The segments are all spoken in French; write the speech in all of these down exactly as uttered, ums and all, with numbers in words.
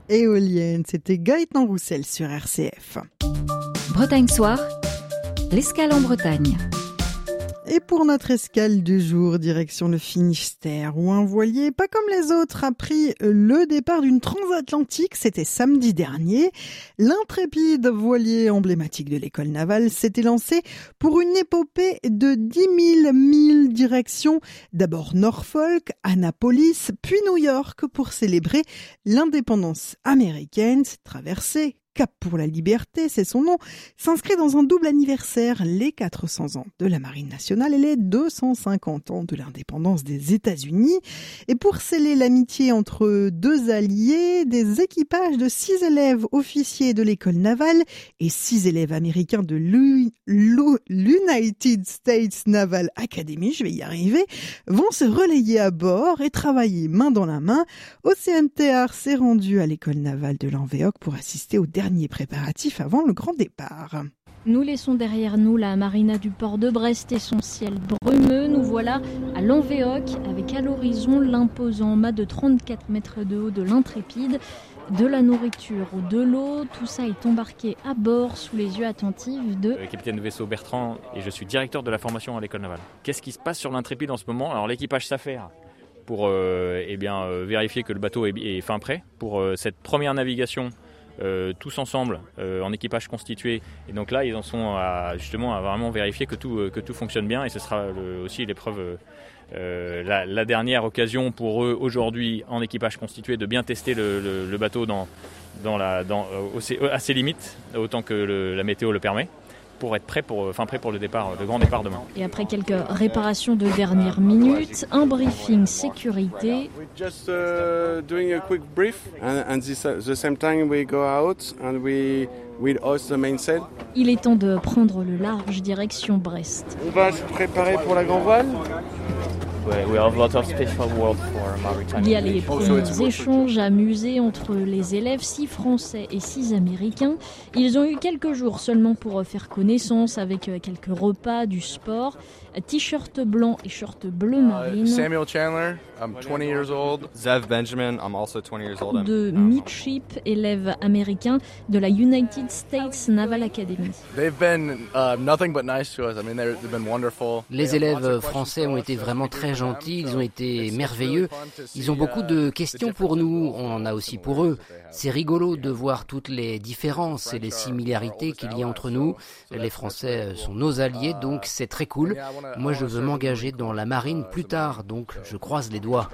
éolienne. C'était Gaëtan Roussel sur R C F. Bretagne Soir, l'escale en Bretagne. Et pour notre escale du jour, direction le Finistère, où un voilier, pas comme les autres, a pris le départ d'une transatlantique. C'était samedi dernier. L'intrépide voilier emblématique de l'école navale s'était lancé pour une épopée de dix mille milles direction d'abord Norfolk, Annapolis, puis New York pour célébrer l'indépendance américaine. Cette traversée, Cap pour la liberté, c'est son nom, s'inscrit dans un double anniversaire, les quatre cents ans de la Marine nationale et les deux cent cinquante ans de l'indépendance des États-Unis. Et pour sceller l'amitié entre deux alliés, des équipages de six élèves officiers de l'école navale et six élèves américains de l'United States Naval Academy, je vais y arriver, vont se relayer à bord et travailler main dans la main. Océane Théard s'est rendu à l'école navale de Lanvéoc pour assister au dernier préparatif avant le grand départ. Nous laissons derrière nous la marina du port de Brest et son ciel brumeux. Nous voilà à Lanvéoc avec à l'horizon l'imposant mât de trente-quatre mètres de haut de l'Intrépide. De la nourriture ou de l'eau, tout ça est embarqué à bord sous les yeux attentifs de... Le capitaine de vaisseau Bertrand et je suis directeur de la formation à l'école navale. Qu'est-ce qui se passe sur l'Intrépide en ce moment ? Alors l'équipage s'affaire pour euh, eh bien, euh, vérifier que le bateau est, est fin prêt pour euh, cette première navigation. Euh, tous ensemble euh, en équipage constitué, et donc là ils en sont à, justement à vraiment vérifier que tout, euh, que tout fonctionne bien, et ce sera le, aussi l'épreuve euh, euh, la, la dernière occasion pour eux aujourd'hui en équipage constitué de bien tester le, le, le bateau dans, dans la, dans, euh, à ses limites autant que le, la météo le permet, pour être prêt pour, enfin prêt pour le départ, le grand départ demain. Et après quelques réparations de dernière minute, un briefing sécurité. Just uh, doing a quick brief, and, and this, uh, the same time we go out and we we hoist the mainsail. Il est temps de prendre le large direction Brest. On va se préparer pour la grande voile. Il y a les premiers échanges amusés entre les élèves, six Français et six Américains. Ils ont eu quelques jours seulement pour faire connaissance avec quelques repas, du sport, t-shirt blanc et short bleu marine. Samuel Chandler, I'm twenty years old. Zev Benjamin, I'm also twenty years old. De midship, élève américain de la United States Naval Academy. They've been uh, nothing but nice to us. I mean, they've been wonderful. Les élèves français ont été vraiment très gentils, ils ont été merveilleux. Ils ont beaucoup de questions pour nous, on en a aussi pour eux. C'est rigolo de voir toutes les différences et les similarités qu'il y a entre nous. Les Français sont nos alliés, donc c'est très cool. Moi, je veux m'engager dans la marine plus tard, donc je croise les doigts.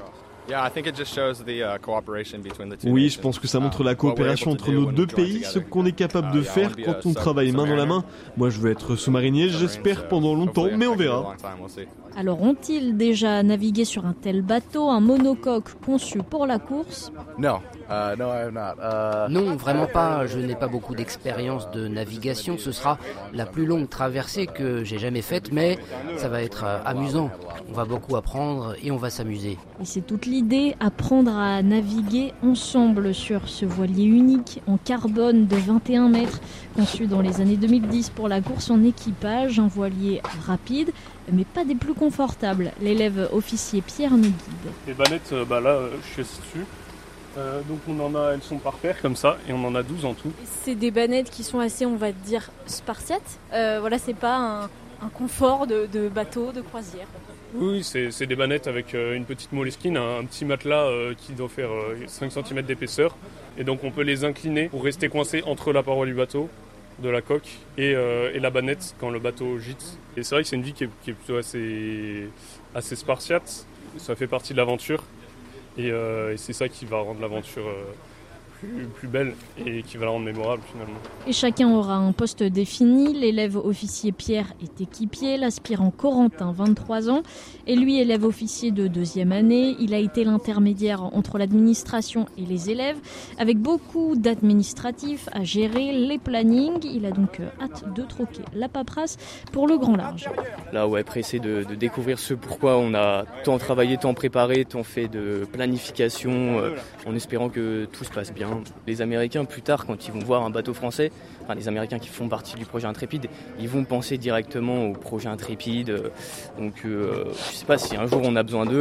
Oui, je pense que ça montre la coopération entre nos deux pays, ce qu'on est capable de faire quand on travaille main dans la main. Moi, je veux être sous-marinier, j'espère pendant longtemps, mais on verra. Alors, ont-ils déjà navigué sur un tel bateau, un monocoque conçu pour la course ? Non. Uh, no, I have not. Uh... Non, vraiment pas. Je n'ai pas beaucoup d'expérience de navigation. Ce sera la plus longue traversée que j'ai jamais faite, mais ça va être euh, amusant. On va beaucoup apprendre et on va s'amuser. Et c'est toute l'idée, apprendre à naviguer ensemble sur ce voilier unique en carbone de vingt et un mètres, conçu dans les années deux mille dix pour la course en équipage, un voilier rapide, mais pas des plus confortables. L'élève officier Pierre nous guide. Les bannettes, bah là, je suis assis dessus. Euh, donc on en a, elles sont par paire comme ça, et on en a douze en tout. C'est des bannettes qui sont assez, on va dire, spartiates. Euh, voilà, c'est pas un, un confort de, de bateau, de croisière. Oui, c'est, c'est des bannettes avec euh, une petite moleskine, un, un petit matelas euh, qui doit faire euh, cinq centimètres d'épaisseur. Et donc on peut les incliner pour rester coincé entre la paroi du bateau, de la coque, et, euh, et la bannette quand le bateau gîte. Et c'est vrai que c'est une vie qui est, qui est plutôt assez, assez spartiate. Ça fait partie de l'aventure. Et, euh, et c'est ça qui va rendre l'aventure euh, plus, plus belle et qui va la rendre mémorable finalement. Et chacun aura un poste défini. L'élève officier Pierre est équipier, l'aspirant Corentin, vingt-trois ans, et lui élève officier de deuxième année. Il a été l'intermédiaire entre l'administration et les élèves, avec beaucoup d'administratifs à gérer, les plannings. Il a donc hâte de troquer la paperasse pour le grand large. Là, ouais, pressé de, de découvrir ce pourquoi on a tant travaillé, tant préparé, tant fait de planification, euh, en espérant que tout se passe bien. Les Américains, plus tard, quand ils vont voir un bateau français, enfin les Américains qui font partie du projet Intrépide, ils vont penser directement au projet Intrépide. Donc, euh, je ne sais pas si un jour on a besoin d'eux.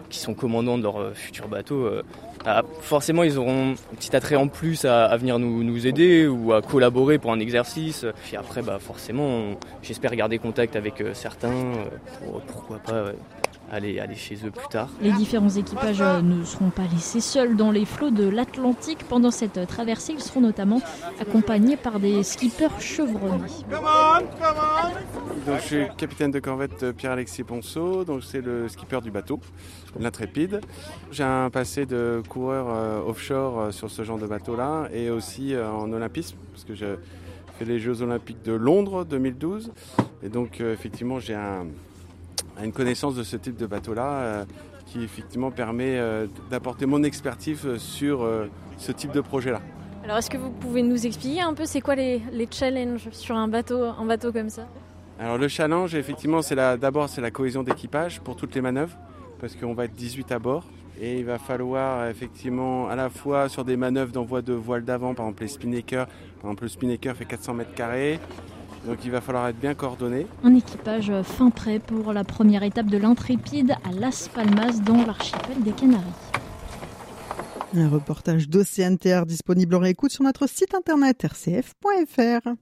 qui sont commandants de leur euh, futur bateau, euh, ah, forcément ils auront un petit attrait en plus à, à venir nous, nous aider ou à collaborer pour un exercice. Puis après, bah, forcément, on, j'espère garder contact avec euh, certains, euh, pour, pourquoi pas euh, aller, aller chez eux plus tard. Les différents équipages euh, ne seront pas laissés seuls dans les flots de l'Atlantique. Pendant cette euh, traversée, ils seront notamment accompagnés par des skippers chevronnés. Donc, je suis capitaine de corvette Pierre-Alexis Ponceau, donc c'est le skipper du bateau, l'Intrépide. J'ai un passé de coureur euh, offshore euh, sur ce genre de bateau-là et aussi euh, en olympisme, parce que j'ai fait les Jeux Olympiques de Londres deux mille douze. Et donc, euh, effectivement, j'ai un, une connaissance de ce type de bateau-là euh, qui, effectivement, permet euh, d'apporter mon expertise sur euh, ce type de projet-là. Alors, est-ce que vous pouvez nous expliquer un peu c'est quoi les, les challenges sur un bateau, un bateau comme ça ? Alors, le challenge, effectivement, c'est la, d'abord, c'est la cohésion d'équipage pour toutes les manœuvres, parce qu'on va être dix-huit à bord. Et il va falloir effectivement à la fois sur des manœuvres d'envoi de voile d'avant, par exemple les spinnaker, par exemple le spinnaker fait quatre cents mètres carrés, donc il va falloir être bien coordonné. Un équipage fin prêt pour la première étape de l'Intrépide à Las Palmas dans l'archipel des Canaries. Un reportage d'Océane T R disponible en réécoute sur notre site internet r c f point f r.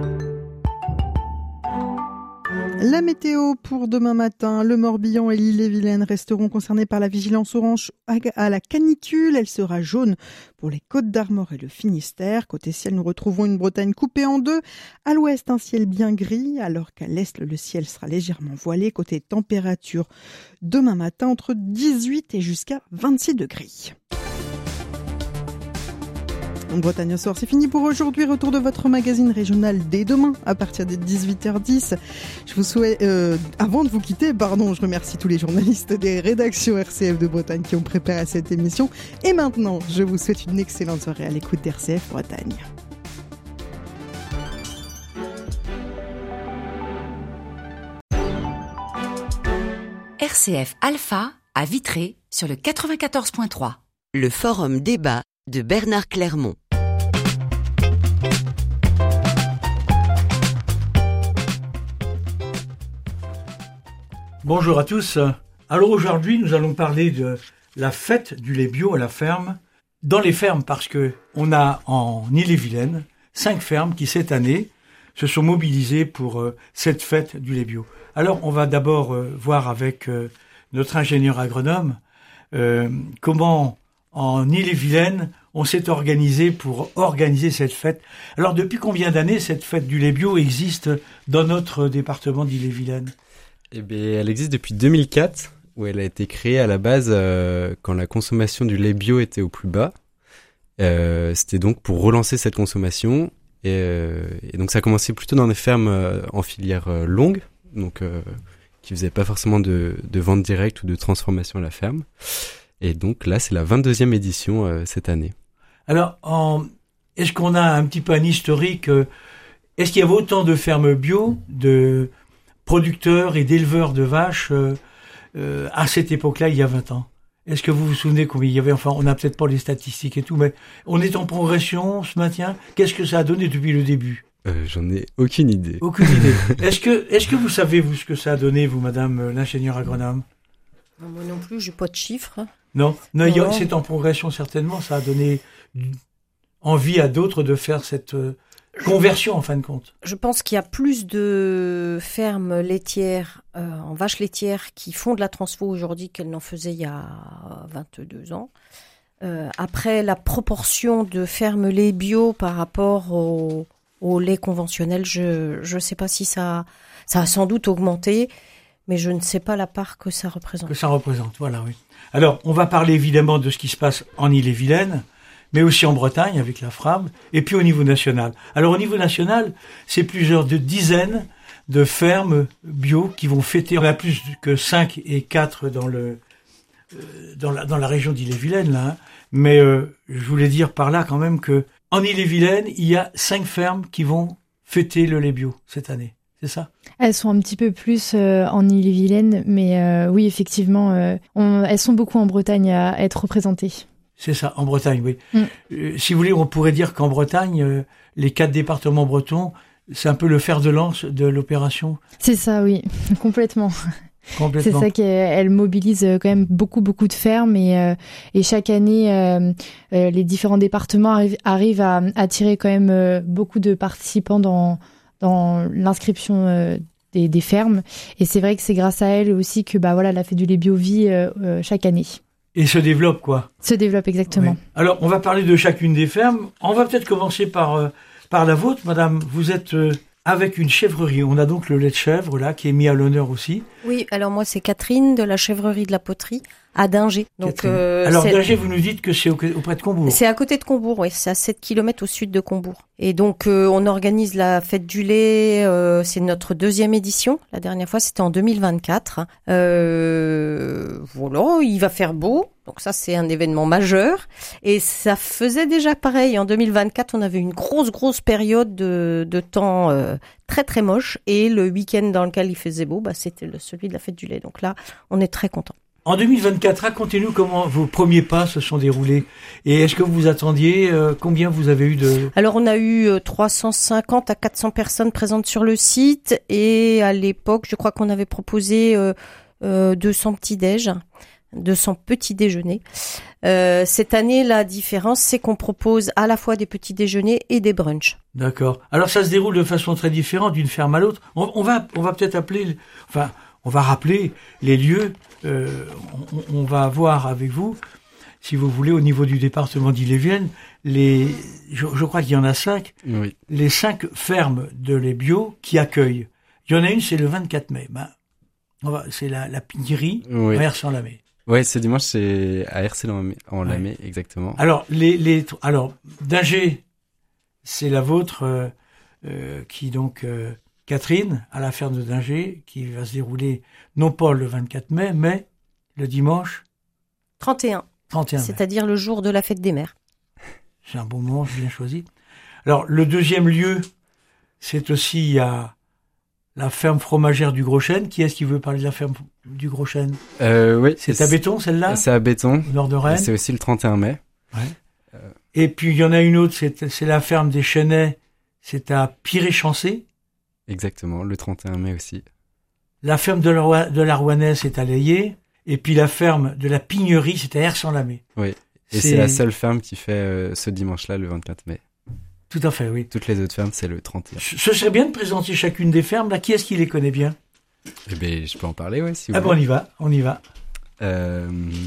La météo pour demain matin, le Morbihan et l'Ille-et-Vilaine resteront concernés par la vigilance orange à la canicule. Elle sera jaune pour les Côtes d'Armor et le Finistère. Côté ciel, nous retrouvons une Bretagne coupée en deux. À l'ouest, un ciel bien gris, alors qu'à l'est, le ciel sera légèrement voilé. Côté température, demain matin, entre dix-huit et jusqu'à vingt-six degrés. En Bretagne au soir, c'est fini pour aujourd'hui. Retour de votre magazine régional dès demain à partir de dix-huit heures dix. Je vous souhaite, euh, avant de vous quitter, pardon, je remercie tous les journalistes des rédactions R C F de Bretagne qui ont préparé cette émission. Et maintenant, je vous souhaite une excellente soirée à l'écoute d'R C F Bretagne. R C F Alpha à Vitré sur le quatre-vingt-quatorze point trois. Le forum débat de Bernard Clermont. Bonjour à tous. Alors aujourd'hui, nous allons parler de la fête du lait bio à la ferme. Dans les fermes, parce que on a en Ille-et-Vilaine cinq fermes qui cette année se sont mobilisées pour euh, cette fête du lait bio. Alors on va d'abord euh, voir avec euh, notre ingénieur agronome euh, comment en Ille-et-Vilaine on s'est organisé pour organiser cette fête. Alors depuis combien d'années cette fête du lait bio existe dans notre département d'Ille-et-Vilaine ? Eh bien, elle existe depuis deux mille quatre, où elle a été créée à la base euh, quand la consommation du lait bio était au plus bas. Euh, c'était donc pour relancer cette consommation. Et, euh, et donc ça a commencé plutôt dans des fermes euh, en filière euh, longue, donc euh, qui faisaient pas forcément de, de vente directe ou de transformation à la ferme. Et donc là, c'est la vingt-deuxième édition euh, cette année. Alors, en... est-ce qu'on a un petit peu un historique euh, Est-ce qu'il y avait autant de fermes bio, de producteurs et d'éleveurs de vaches euh, euh, à cette époque-là, il y a vingt ans? Est-ce que vous vous souvenez combien il y avait? Enfin, on n'a peut-être pas les statistiques et tout, mais on est en progression, on se maintient. Qu'est-ce que ça a donné depuis le début? euh, J'en ai aucune idée. Aucune idée. Est-ce que, est-ce que vous savez, vous, ce que ça a donné, vous, madame l'ingénieur agronome? Moi non plus, j'ai pas de chiffres. Non, non, non. A, c'est en progression certainement. Ça a donné envie à d'autres de faire cette euh, conversion en fin de compte. Je pense qu'il y a plus de fermes laitières euh, en vaches laitières qui font de la transfo aujourd'hui qu'elles n'en faisaient il y a vingt-deux ans. Euh, après, la proportion de fermes lait bio par rapport au, au lait conventionnel, je ne sais pas si ça, ça a sans doute augmenté, mais je ne sais pas la part que ça représente. Que ça représente, voilà, oui. Alors, on va parler évidemment de ce qui se passe en Ille-et-Vilaine, mais aussi en Bretagne avec la F R A B, et puis au niveau national. Alors, au niveau national, c'est plusieurs de dizaines de fermes bio qui vont fêter. On a plus que cinq et quatre dans le euh, dans la dans la région d'Ille-et-Vilaine, là. Hein. Mais euh, je voulais dire par là quand même que en Ille-et-Vilaine, il y a cinq fermes qui vont fêter le lait bio cette année. C'est ça? Elles sont un petit peu plus euh, en Ille-et-Vilaine, mais euh, oui, effectivement, euh, on, elles sont beaucoup en Bretagne à, à être représentées. C'est ça, en Bretagne, oui. Mm. Euh, si vous voulez, on pourrait dire qu'en Bretagne, euh, les quatre départements bretons, c'est un peu le fer de lance de l'opération. C'est ça, oui, complètement. C'est ça qu'elle mobilise quand même beaucoup, beaucoup de fermes et, euh, et chaque année, euh, euh, les différents départements arrivent, arrivent à attirer quand même euh, beaucoup de participants dans, dans l'inscription euh, des, des fermes. Et c'est vrai que c'est grâce à elle aussi que bah, voilà, la fête du lait bio vit euh, euh, chaque année. Et se développe, quoi. Se développe, exactement. Oui. Alors, on va parler de chacune des fermes. On va peut-être commencer par, euh, par la vôtre, madame. Vous êtes... Euh, avec une chèvrerie. On a donc le lait de chèvre, là, qui est mis à l'honneur aussi. Oui, alors moi, c'est Catherine de la chèvrerie de la Poterie à Dingé. Donc, euh, alors, Dingé, vous nous dites que c'est auprès de Combourg. C'est à côté de Combourg, oui. C'est à sept kilomètres au sud de Combourg. Et donc, euh, on organise la fête du lait. Euh, c'est notre deuxième édition. La dernière fois, c'était en deux mille vingt-quatre. Euh, voilà, il va faire beau. Donc ça, c'est un événement majeur. Et ça faisait déjà pareil. En deux mille vingt-quatre, on avait une grosse, grosse période de, de temps euh, très, très moche. Et le week-end dans lequel il faisait beau, bah, c'était le, celui de la fête du lait. Donc là, on est très contents. En deux mille vingt-quatre, racontez-nous comment vos premiers pas se sont déroulés. Et est-ce que vous attendiez, euh, combien vous avez eu de... Alors, on a eu euh, trois cent cinquante à quatre cents personnes présentes sur le site. Et à l'époque, je crois qu'on avait proposé euh, euh, deux cents petits-déj. deux cents petits déjeuners. Euh, cette année, la différence, c'est qu'on propose à la fois des petits déjeuners et des brunchs. D'accord. Alors, ça se déroule de façon très différente d'une ferme à l'autre. On, on va, on va peut-être appeler, enfin, on va rappeler les lieux. Euh, on, on va avoir avec vous, si vous voulez, au niveau du département d'Ille-et-Vilaine, les, je, je crois qu'il y en a cinq, oui. les cinq fermes de lait bio qui accueillent. Il y en a une, c'est le vingt-quatre mai. Ben, on va, c'est la, la Pignerie, oui. à Ersan-Lamé. Ouais, ce dimanche, c'est à Ersan en Lamé, ouais. Exactement. Alors, les, les, alors, Dingé, c'est la vôtre, euh, euh, qui donc, euh, Catherine, à la ferme de Dingé, qui va se dérouler, non pas le vingt-quatre mai, mais le dimanche trente et un. trente et un. C'est-à-dire le jour de la fête des mères. C'est un bon moment, bien choisi. Alors, le deuxième lieu, c'est aussi à la ferme fromagère du Gros Chêne. Qui est-ce qui veut parler de la ferme du Gros Chêne? euh, Oui. C'est à Béton, celle-là? C'est à Béton. Au nord de Rennes. C'est aussi le trente et un mai. Ouais. Euh... Et puis, il y en a une autre, c'est, c'est la ferme des Chênais. C'est à Piré-Chancé. Exactement, le trente et un mai aussi. La ferme de la, de la Rouennaise, c'est à Layé. Et puis, la ferme de la Pignerie, c'est à Ersan-Lamé. Oui. Et c'est... c'est la seule ferme qui fait euh, ce dimanche-là, le vingt-quatre mai. Tout à fait, oui. Toutes les autres fermes, c'est le trente et un. Ce serait bien de présenter chacune des fermes. Là, qui est-ce qui les connaît bien? Eh ben, je peux en parler, ouais, si vous Ah bon, on y va, on y va. Euh,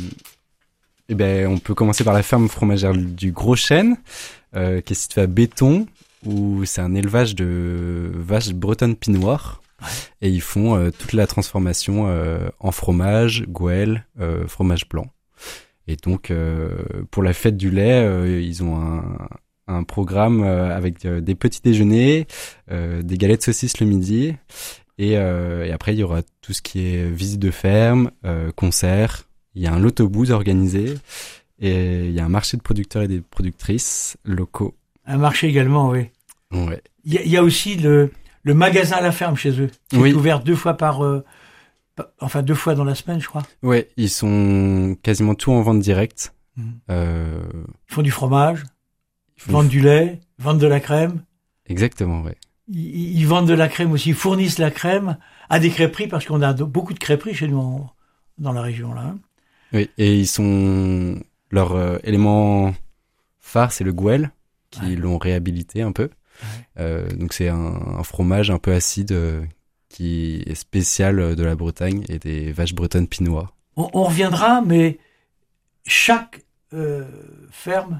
eh ben, on peut commencer par la ferme fromagère du Gros Chêne, euh, qui est située à Béton, où c'est un élevage de vaches bretonnes pinoires. Ouais. Et ils font euh, toute la transformation euh, en fromage, gouelle, euh, fromage blanc. Et donc, euh, pour la fête du lait, euh, ils ont un... un programme euh, avec euh, des petits déjeuners, euh, des galettes saucisses le midi, et, euh, et après il y aura tout ce qui est visite de ferme, euh, concert, il y a un loto-booth organisé, et il y a un marché de producteurs et des productrices locaux. Un marché également, oui. Ouais. Il y, a, il y a aussi le, le magasin à la ferme chez eux, qui oui. est ouvert deux fois par... Euh, enfin deux fois dans la semaine, je crois. Ouais, ils sont quasiment tout en vente directe. Mmh. Euh... Ils font du fromage. Ils vendent du lait, vendent de la crème. Exactement, ouais. Ils, ils vendent de la crème aussi, ils fournissent la crème à des crêperies, parce qu'on a de, beaucoup de crêperies chez nous en, dans la région, là. Hein. Oui, et ils sont... Leur euh, élément phare, c'est le gouelle, qui ouais. l'ont réhabilité un peu. Ouais. Euh, donc c'est un, un fromage un peu acide euh, qui est spécial de la Bretagne et des vaches bretonnes pinoires. On, on reviendra, mais chaque euh, ferme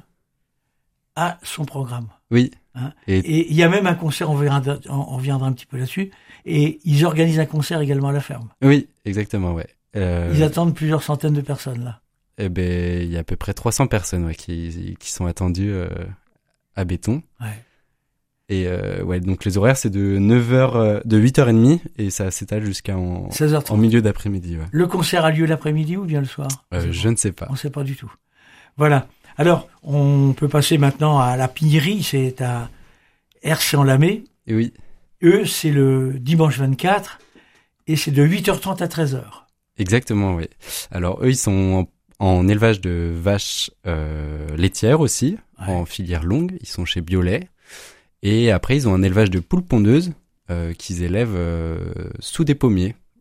a son programme. Oui. Hein, et il y a même un concert, on reviendra, on reviendra un petit peu là-dessus, et ils organisent un concert également à la ferme. Oui, exactement, ouais. Euh... Ils attendent plusieurs centaines de personnes, là. Eh ben, il y a à peu près trois cents personnes, ouais, qui, qui sont attendues euh, à Béton. Ouais. Et euh, ouais, donc les horaires, c'est de neuf heures, euh, de huit heures trente, et ça s'étale jusqu'à en, seize heures trente. En milieu d'après-midi, ouais. Le concert a lieu l'après-midi ou bien le soir? euh, Je ne sais pas. On ne sait pas du tout. Voilà. Alors, on peut passer maintenant à la Pignerie, c'est à Ersan-Lamé. Oui. Eux, c'est le dimanche vingt-quatre, et c'est de huit heures trente à treize heures. Exactement, oui. Alors, eux, ils sont en, en élevage de vaches euh, laitières aussi, ouais. En filière longue. Ils sont chez Biolay. Et après, ils ont un élevage de poules pondeuses euh, qu'ils élèvent euh, sous des pommiers.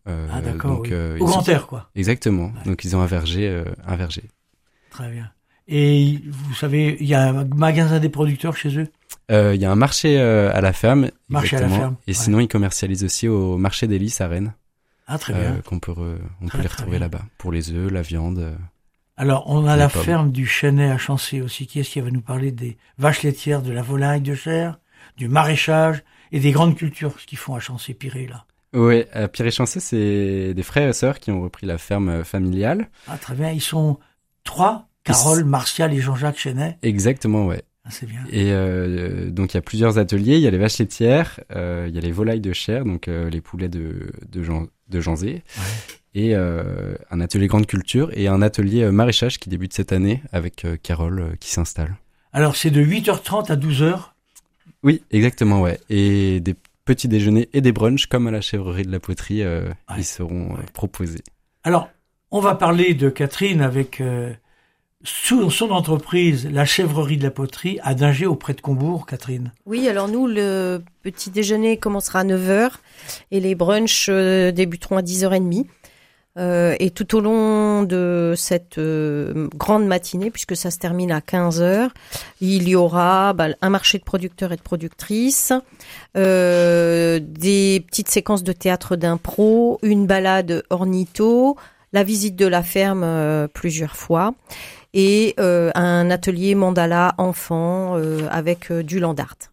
Euh, ah d'accord, donc, oui. euh, au grand sont... air quoi. Exactement, ouais. Donc ils ont un verger, euh, un verger. Très bien. Et vous savez, il y a un magasin des producteurs chez eux? Il euh, y a un marché euh, à la ferme. Marché exactement. à la ferme. Et ouais. sinon, ils commercialisent aussi au marché des Lys à Rennes. Ah, très bien. Euh, qu'on peut, re... on très, peut les retrouver là-bas. Pour les œufs, la viande. Alors, on a la pommes. ferme du Chênay à Chancé aussi. Qui est-ce qui va nous parler des vaches laitières, de la volaille de chair, du maraîchage et des grandes cultures, ce qu'ils font à Chancé-Piré, là? Oui, à Piré-Chancé, c'est des frères et sœurs qui ont repris la ferme familiale. Ah, très bien. Ils sont trois, Carole, Ils... Martial et Jean-Jacques Chênay. Exactement, ouais. Ah, c'est bien. Et euh, donc il y a plusieurs ateliers, il y a les vaches laitières, euh, il y a les volailles de chair, donc euh, les poulets de de, Jean, de Janzé, ouais. et euh, un atelier grande culture et un atelier euh, maraîchage qui débute cette année avec euh, Carole euh, qui s'installe. Alors c'est de huit heures trente à douze heures? Oui, exactement, ouais. Et des petits déjeuners et des brunchs comme à la chèvrerie de la Poterie, euh, ouais. ils seront euh, ouais. proposés. Alors on va parler de Catherine avec euh, sous son entreprise, la chèvrerie de la Poterie, à Dingé, auprès de Combourg, Catherine. Oui, alors nous, le petit déjeuner commencera à neuf heures et les brunchs euh, débuteront à dix heures trente. Euh, et tout au long de cette euh, grande matinée, puisque ça se termine à quinze heures, il y aura bah, un marché de producteurs et de productrices, euh, des petites séquences de théâtre d'impro, une balade ornitho, la visite de la ferme euh, plusieurs fois, et euh, un atelier mandala enfant euh, avec euh, du land art.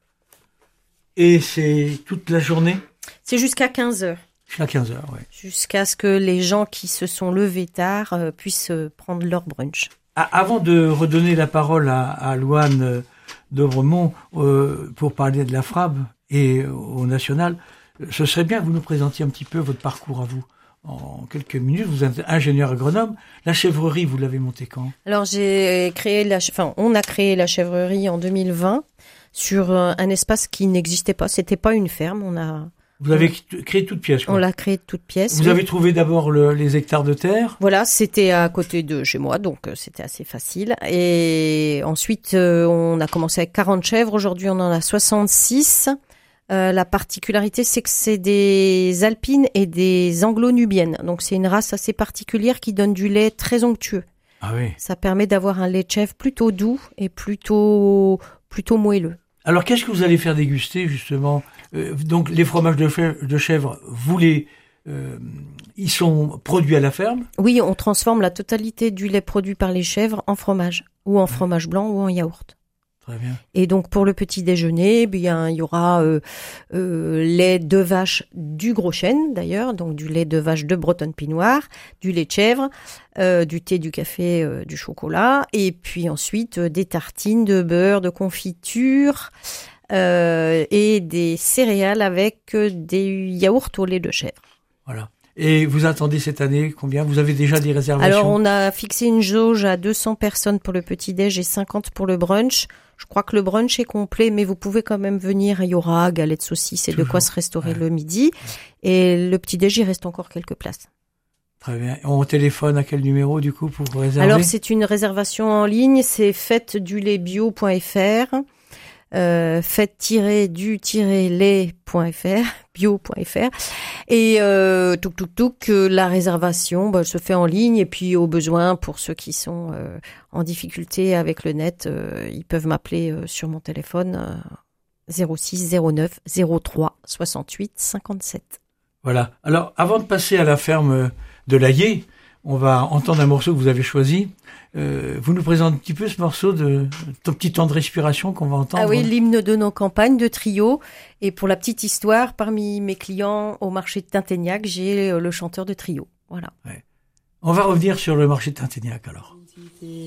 Et c'est toute la journée? C'est jusqu'à quinze heures. Jusqu'à quinze heures, oui. Jusqu'à ce que les gens qui se sont levés tard euh, puissent euh, prendre leur brunch. Ah, avant de redonner la parole à, à Louane euh, d'Ovremont euh, pour parler de la F R A B et euh, au National, ce serait bien que vous nous présentiez un petit peu votre parcours à vous. En quelques minutes, vous êtes ingénieur agronome. La chèvrerie, vous l'avez montée quand? Alors j'ai créé la, enfin on a créé la chèvrerie en deux mille vingt sur un, un espace qui n'existait pas. C'était pas une ferme. On a. Vous l'avez créé toute pièce, quoi. On l'a créé de toute pièce. Vous oui. avez trouvé d'abord le, les hectares de terre? Voilà, c'était à côté de chez moi, donc euh, c'était assez facile. Et ensuite, euh, on a commencé avec quarante chèvres. Aujourd'hui, on en a soixante-six. Euh, la particularité, c'est que c'est des alpines et des anglo-nubiennes. Donc, c'est une race assez particulière qui donne du lait très onctueux. Ah oui. Ça permet d'avoir un lait de chèvre plutôt doux et plutôt, plutôt moelleux. Alors, qu'est-ce que vous allez faire déguster, justement? euh, Donc, les fromages de chèvre, de chèvre vous les... Euh, ils sont produits à la ferme? Oui, on transforme la totalité du lait produit par les chèvres en fromage, ou en fromage blanc, ou en yaourt. Très bien. Et donc pour le petit déjeuner, bien il y aura euh, euh, lait de vache du Gros Chêne d'ailleurs, donc du lait de vache de Bretonne Pinoire, du lait de chèvre, euh, du thé, du café, euh, du chocolat, et puis ensuite euh, des tartines de beurre, de confiture euh, et des céréales avec euh, des yaourts au lait de chèvre. Voilà. Et vous attendez cette année combien? Vous avez déjà des réservations? Alors on a fixé une jauge à deux cents personnes pour le petit déj et cinquante pour le brunch. Je crois que le brunch est complet, mais vous pouvez quand même venir. Il y aura galettes saucisses et Toujours. de quoi se restaurer ouais. le midi. Et le petit déj, il reste encore quelques places. Très bien. On téléphone à quel numéro du coup pour réserver? Alors c'est une réservation en ligne, c'est fête du lait bio point f r. Euh, fête-du-lait point f r, bio point f r, et euh, tout tout tout que la réservation bah, se fait en ligne, et puis au besoin pour ceux qui sont euh, en difficulté avec le net, euh, ils peuvent m'appeler euh, sur mon téléphone euh, zéro six zéro neuf zéro trois soixante-huit cinquante-sept. Voilà. Alors avant de passer à la ferme de l'Aillé, on va entendre un morceau que vous avez choisi. Euh, vous nous présentez un petit peu ce morceau de ton petit temps de respiration qu'on va entendre. Ah oui, l'hymne de nos campagnes de Trio. Et pour la petite histoire, parmi mes clients au marché de Tinténiac, j'ai le chanteur de Trio. Voilà. Ouais. On va revenir sur le marché de Tinténiac alors.